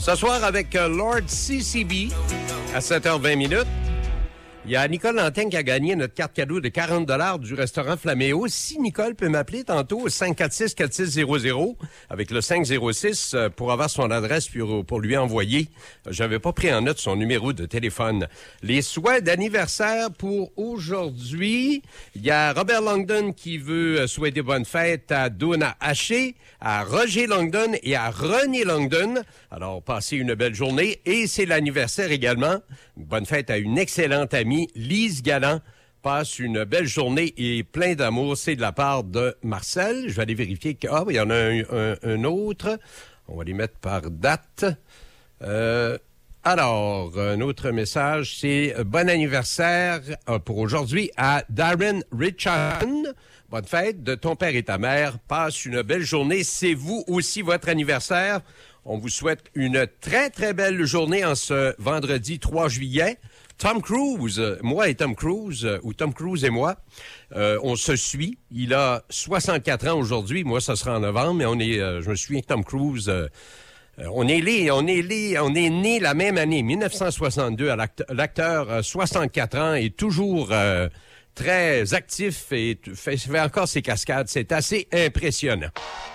Ce soir avec Lord CCB à 7h20. Il y a Nicole Lantin qui a gagné notre carte cadeau de 40 $ du restaurant Flaméo. Si Nicole peut m'appeler tantôt au 546-4600 avec le 506 pour avoir son adresse pour lui envoyer. J'avais pas pris en note son numéro de téléphone. Les souhaits d'anniversaire pour aujourd'hui. Il y a Robert Langdon qui veut souhaiter bonne fête à Donna Haché, à Roger Langdon et à René Langdon. Alors, passez une belle journée. Et c'est l'anniversaire également. Bonne fête à une excellente amie, Lise Galland. Passe une belle journée et plein d'amour. C'est de la part de Marcel. Je vais aller vérifier que... il y en a un autre. On va les mettre par date. Alors, un autre message, c'est bon anniversaire pour aujourd'hui à Darren Richardson. Bonne fête de ton père et ta mère. Passe une belle journée. C'est vous aussi votre anniversaire. On vous souhaite une très, très belle journée en ce vendredi 3 juillet. Tom Cruise, moi et Tom Cruise, ou Tom Cruise et moi, on se suit. Il a 64 ans aujourd'hui. Moi, ça sera en novembre, mais je me souviens que Tom Cruise, on est né la même année, 1962. L'acteur, 64 ans, est toujours très actif et fait encore ses cascades. C'est assez impressionnant.